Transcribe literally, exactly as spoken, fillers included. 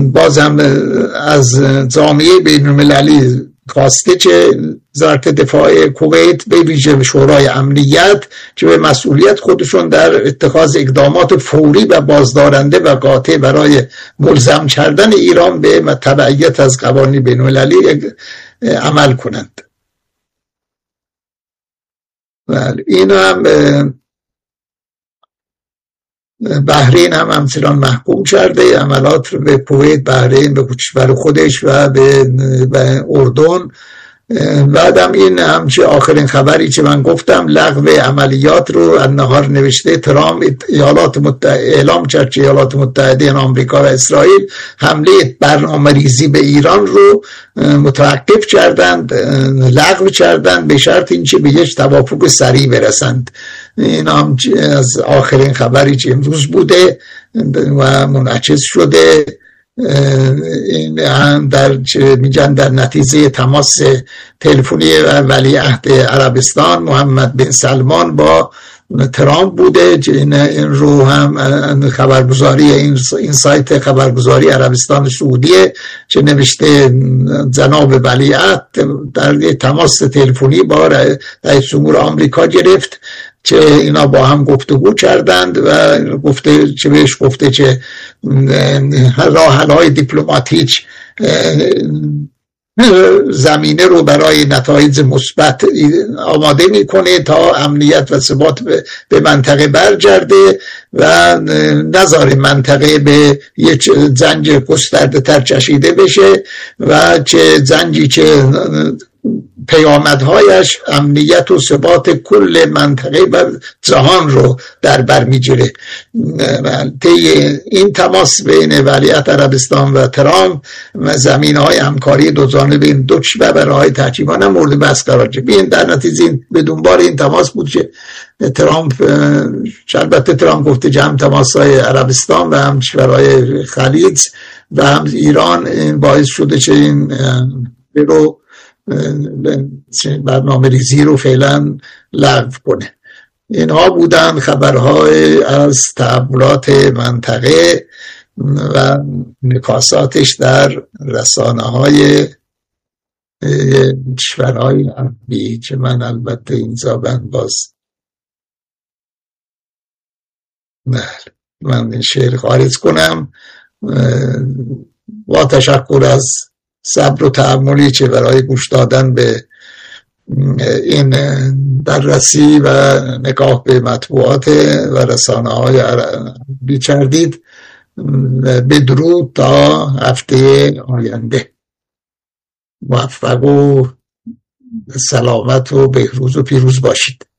بازم از جامعه بین‌المللی خواسته که وزارت دفاع کویت به ویژه شورای امنیت که به مسئولیت خودشون در اتخاذ اقدامات فوری و بازدارنده و قاطع برای ملزم کردن ایران به تبعیت از قوانین بین‌المللی عمل کنند. بله، این هم بحرین هم همچنان محکوم کرده عملات رو به کویت، بحرین، به کشور خودش و به اردن. بعدم این همچه آخرین خبری که من گفتم، لغو عملیات رو النهار نوشته ترامپ ایالات متحده اعلام کرد که ایالات متحده آمریکا و اسرائیل حمله برنامه ریزی به ایران رو متوقف کردند، لغو کردند به شرط اینکه به یک توافق سریع برسند. این هم از آخرین خبری که امروز بوده و منعکس شده. این هم در میگن در نتیجه تماس تلفنی ولیعهد عربستان محمد بن سلمان با ترامپ بوده. این رو هم خبرگزاری این, این سایت خبرگزاری عربستان سعودیه که نوشته جناب ولیعهد در تماس تلفنی با رئیس جمهور آمریکا گرفت که اینا با هم گفتگو کردند و گفته چه بهش گفته که راه حل‌های دیپلماتیک زمینه رو برای نتایج مثبت آماده میکنه تا امنیت و ثبات به منطقه برگرده و نذاره منطقه به یک زنج گسترده تر کشیده بشه و که زنجی که پیامدهایش امنیت و ثبات کل منطقه و جهان رو در بر میگیره. این تماس بین ولیعهد عربستان و ترامپ و زمینه‌های همکاری دو جانبه این دو کشور و راه‌های ترکیبانه مورد بحث قرار گرفت. در نتیجه به دنبال این تماس بود که ترامپ، البته ترامپ گفته جمع تماس‌های عربستان و هم کشورهای خلیج و هم ایران باعث شده که این رو برنامه ریزی رو فعلا لغو کنه. اینها بودن خبرهای از تحولات منطقه و نکاساتش در رسانه های کشورهای عربی که من البته اینجا من باز من این شعر خارج کنم. با تشکر از صبر و تحملی که برای گوش دادن به این بررسی و نگاه به مطبوعات و رسانه های عربی کردید. بدرود تا هفته آینده. موفق و سلامت و بهروز و پیروز باشید.